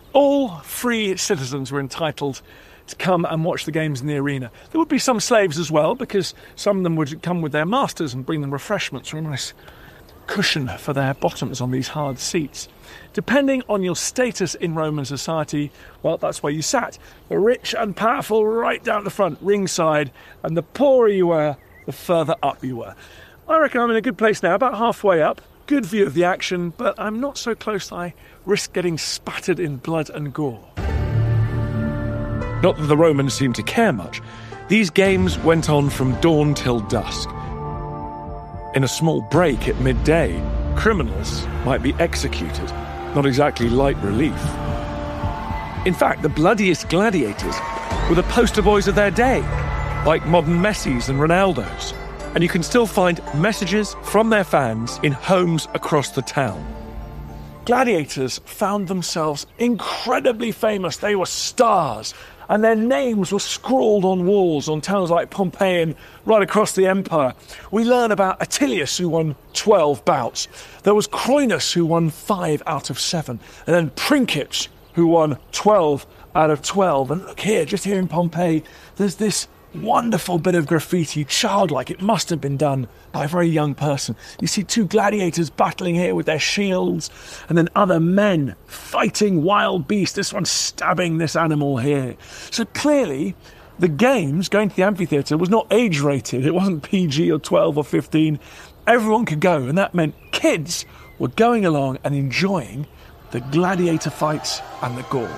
All free citizens were entitled to come and watch the games in the arena. There would be some slaves as well, because some of them would come with their masters and bring them refreshments or a nice cushion for their bottoms on these hard seats. Depending on your status in Roman society, well, that's where you sat. The rich and powerful right down the front, ringside, and the poorer you were, the further up you were. I reckon I'm in a good place now, about halfway up. Good view of the action, but I'm not so close that I risk getting spattered in blood and gore. Not that the Romans seemed to care much. These games went on from dawn till dusk. In a small break at midday, criminals might be executed. Not exactly light relief. In fact, the bloodiest gladiators were the poster boys of their day, like modern Messis and Ronaldos. And you can still find messages from their fans in homes across the town. Gladiators found themselves incredibly famous. They were stars, and their names were scrawled on walls on towns like Pompeii and right across the empire. We learn about Attilius, who won 12 bouts. There was Croinus, who won 5 out of 7. And then Princeps, who won 12 out of 12. And look here, just here in Pompeii, there's this wonderful bit of graffiti, childlike. It must have been done by a very young person. You see 2 gladiators battling here with their shields, and then other men fighting wild beasts. This one stabbing this animal here. So clearly, the games, going to the amphitheatre, was not age-rated. It wasn't PG or 12 or 15. Everyone could go, and that meant kids were going along and enjoying the gladiator fights and the gore.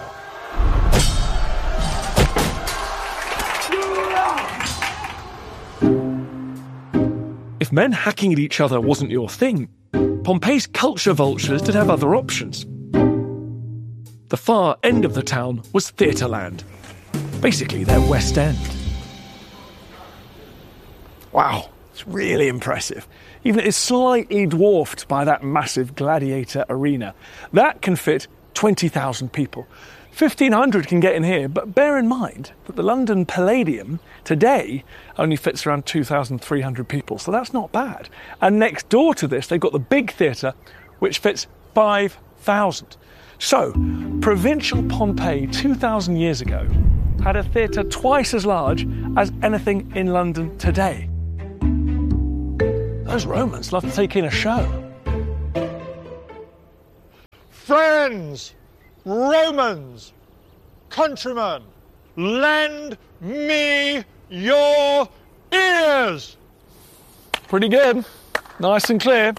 If men hacking at each other wasn't your thing, Pompeii's culture vultures did have other options. The far end of the town was Theatreland, basically their West End. Wow, it's really impressive. Even it's slightly dwarfed by that massive gladiator arena. That can fit 20,000 people. 1,500 can get in here, but bear in mind that the London Palladium today only fits around 2,300 people, so that's not bad. And next door to this, they've got the big theatre, which fits 5,000. So, provincial Pompeii 2,000 years ago had a theatre twice as large as anything in London today. Those Romans love to take in a show. Friends! Romans, countrymen, lend me your ears. Pretty good. Nice and clear.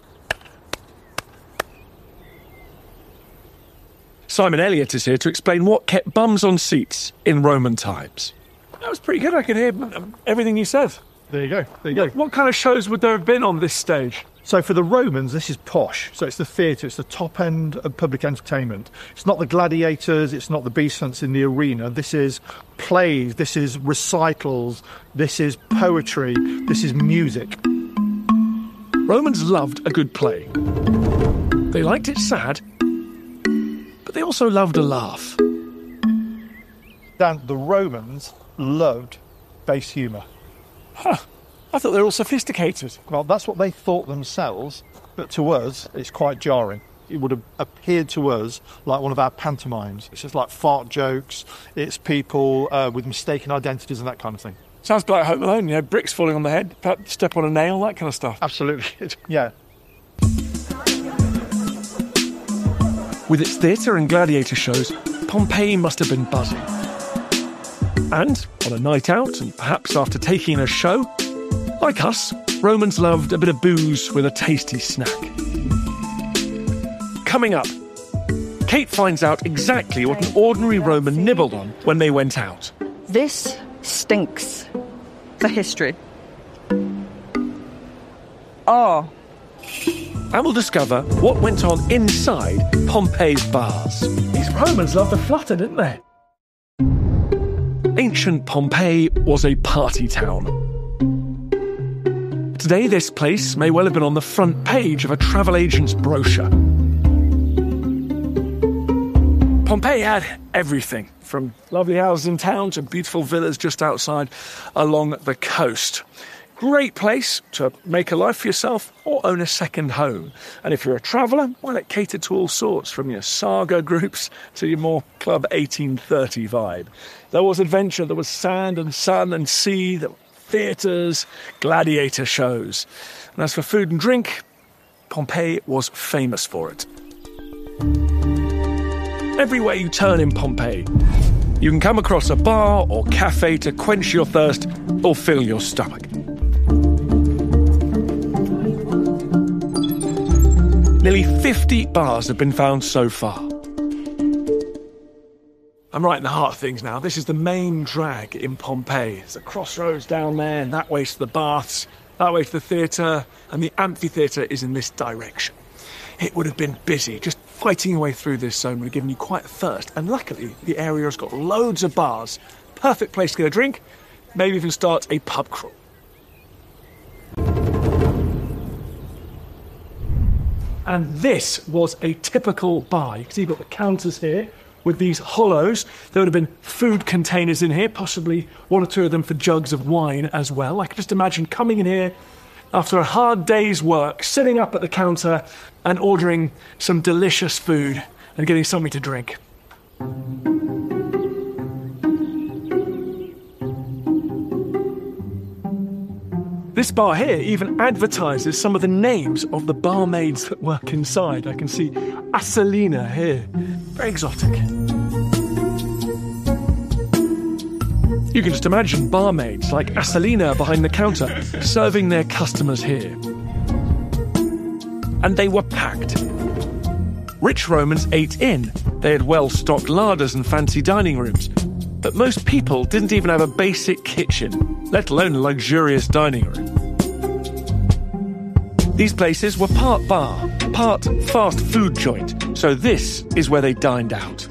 Simon Elliott is here to explain what kept bums on seats in Roman times. That was pretty good. I could hear everything you said. There you go. There you go. What kind of shows would there have been on this stage? So for the Romans, this is posh. So it's the theatre, it's the top end of public entertainment. It's not the gladiators, it's not the beast hunts in the arena. This is plays, this is recitals, this is poetry, this is music. Romans loved a good play. They liked it sad, but they also loved a laugh. Dan, the Romans loved base humour. Huh. I thought they were all sophisticated. Well, that's what they thought themselves, but to us, it's quite jarring. It would have appeared to us like one of our pantomimes. It's just like fart jokes, it's people with mistaken identities and that kind of thing. Sounds like Home Alone, you know, bricks falling on the head, step on a nail, that kind of stuff. Absolutely, yeah. With its theatre and gladiator shows, Pompeii must have been buzzing. And on a night out, and perhaps after taking in a show, like us, Romans loved a bit of booze with a tasty snack. Coming up, Kate finds out exactly what an ordinary Roman nibbled on when they went out. This stinks for history. Oh. And we'll discover what went on inside Pompeii's bars. These Romans loved a flutter, didn't they? Ancient Pompeii was a party town. Today, this place may well have been on the front page of a travel agent's brochure. Pompeii had everything, from lovely houses in town to beautiful villas just outside along the coast. Great place to make a life for yourself or own a second home. And if you're a traveller, well, it catered to all sorts, from your saga groups to your more Club 1830 vibe. There was adventure, there was sand and sun and sea, there were theatres, gladiator shows. And as for food and drink, Pompeii was famous for it. Everywhere you turn in Pompeii, you can come across a bar or cafe to quench your thirst or fill your stomach. Nearly 50 bars have been found so far. I'm right in the heart of things now. This is the main drag in Pompeii. There's a crossroads down there, and that way to the baths, that way to the theatre, and the amphitheatre is in this direction. It would have been busy. Just fighting your way through this zone would have given you quite a thirst. And luckily, the area has got loads of bars. Perfect place to get a drink, maybe even start a pub crawl. And this was a typical bar. You can see you've got the counters here with these hollows. There would have been food containers in here, possibly one or two of them for jugs of wine as well. I can just imagine coming in here after a hard day's work, sitting up at the counter and ordering some delicious food and getting something to drink. This bar here even advertises some of the names of the barmaids that work inside. I can see Asalina here. Very exotic. You can just imagine barmaids like Asalina behind the counter serving their customers here. And they were packed. Rich Romans ate in. They had well-stocked larders and fancy dining rooms. But most people didn't even have a basic kitchen, let alone a luxurious dining room. These places were part bar, part fast food joint, so this is where they dined out.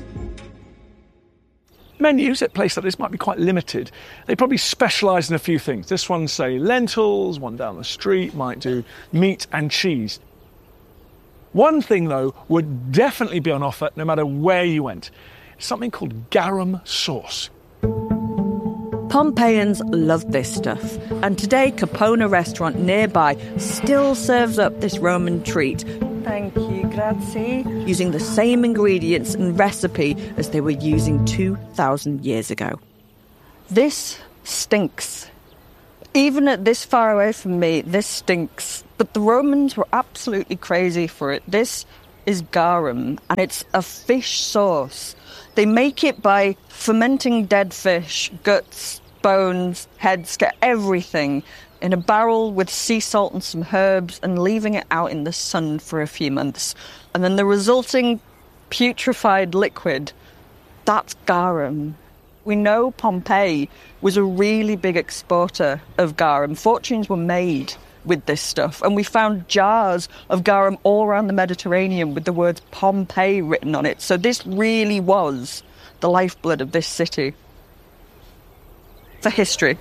Menus at a place like this might be quite limited. They probably specialise in a few things. This one, say, lentils, one down the street might do meat and cheese. One thing, though, would definitely be on offer no matter where you went. Something called garum sauce. Pompeians loved this stuff, and today Capona restaurant nearby still serves up this Roman treat. Thank you, grazie. Using the same ingredients and recipe as they were using 2,000 years ago. This stinks. Even at this far away from me, this stinks. But the Romans were absolutely crazy for it. This is garum, and it's a fish sauce. They make it by fermenting dead fish, guts, bones, heads, get everything in a barrel with sea salt and some herbs and leaving it out in the sun for a few months. And then the resulting putrefied liquid, that's garum. We know Pompeii was a really big exporter of garum. Fortunes were made with this stuff, and we found jars of garum all around the Mediterranean with the words Pompeii written on it. So this really was the lifeblood of this city. For history.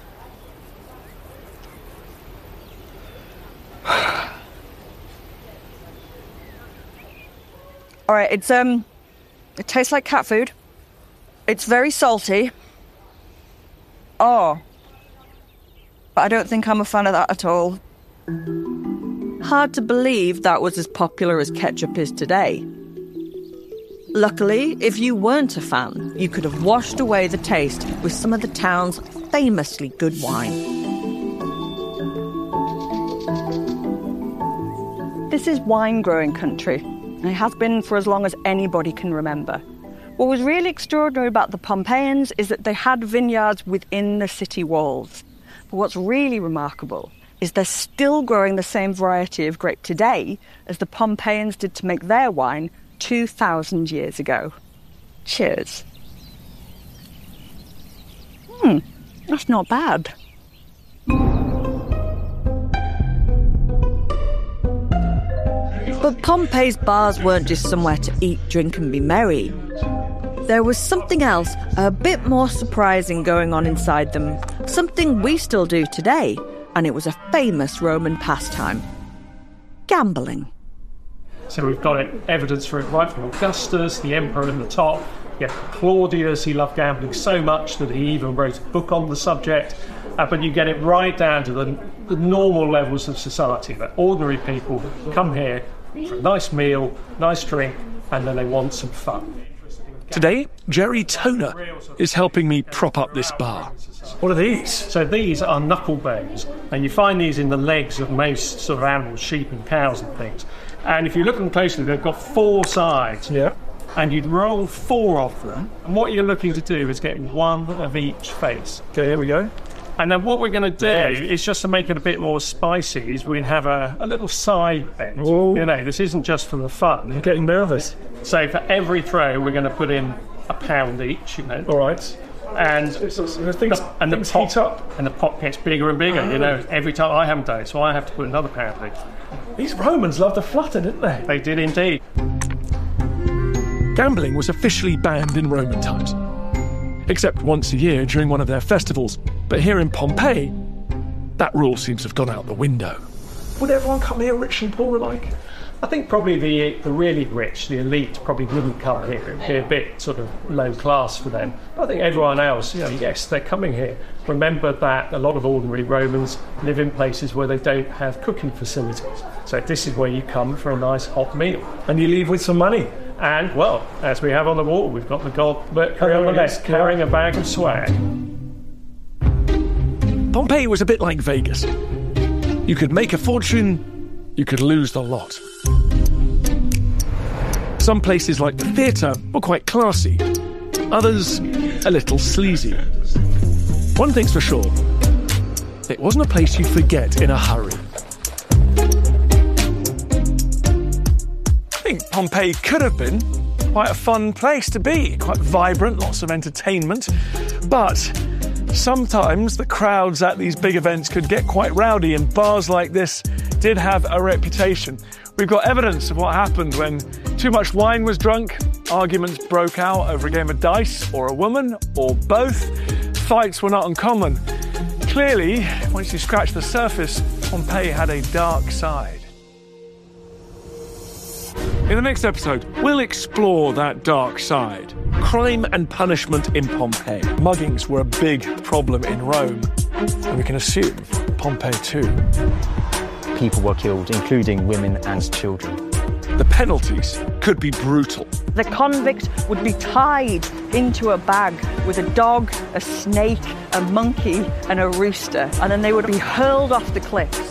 All right, it tastes like cat food. It's very salty. Oh. But I don't think I'm a fan of that at all. Hard to believe that was as popular as ketchup is today. Luckily, if you weren't a fan, you could have washed away the taste with some of the town's famously good wine. This is wine-growing country, and it has been for as long as anybody can remember. What was really extraordinary about the Pompeians is that they had vineyards within the city walls. But what's really remarkable is they're still growing the same variety of grape today as the Pompeians did to make their wine 2,000 years ago. Cheers. That's not bad. But Pompeii's bars weren't just somewhere to eat, drink and be merry. There was something else a bit more surprising going on inside them, something we still do today, and it was a famous Roman pastime. Gambling. So we've got evidence for it right from Augustus, the emperor in the top. Yeah, Claudius, he loved gambling so much that he even wrote a book on the subject. but you get it right down to the normal levels of society, that ordinary people come here for a nice meal, nice drink, and then they want some fun. Today, Jerry Toner is helping me prop up this bar. What are these? So these are knuckle bones, and you find these in the legs of most sort of animals, sheep and cows and things. And if you look at them closely, they've got 4 sides. Yeah. And you'd roll 4 of them, and what you're looking to do is get one of each face. Okay, here we go. And then what we're going to do is, just to make it a bit more spicy, is we have a little side bend. Whoa. You know, this isn't just for the fun. I'm getting nervous. So for every throw, we're going to put in a pound each, you know. All right. And the pot heat up. And the pot gets bigger and bigger, you know. Every time I haven't done it, so I have to put another pound in. These Romans loved to flutter, didn't they? They did indeed. Gambling was officially banned in Roman times, except once a year during one of their festivals. But here in Pompeii, that rule seems to have gone out the window. Would everyone come here, rich and poor alike? I think probably the really rich, the elite, probably wouldn't come here. It'd be a bit sort of low class for them. But I think everyone else, you know, yes, they're coming here. Remember that a lot of ordinary Romans live in places where they don't have cooking facilities. So this is where you come for a nice hot meal. And you leave with some money. And, well, as we have on the wall, we've got the god Mercury on the left carrying a bag of swag. Pompeii was a bit like Vegas. You could make a fortune, you could lose the lot. Some places like the theatre were quite classy, others a little sleazy. One thing's for sure, it wasn't a place you'd forget in a hurry. I think Pompeii could have been quite a fun place to be, quite vibrant, lots of entertainment, but sometimes the crowds at these big events could get quite rowdy, and bars like this did have a reputation. We've got evidence of what happened when too much wine was drunk, arguments broke out over a game of dice, or a woman, or both. Fights were not uncommon. Clearly, once you scratch the surface, Pompeii had a dark side. In the next episode, we'll explore that dark side. Crime and punishment in Pompeii. Muggings were a big problem in Rome, and we can assume Pompeii too. People were killed, including women and children. The penalties could be brutal. The convict would be tied into a bag with a dog, a snake, a monkey, and a rooster, and then they would be hurled off the cliffs.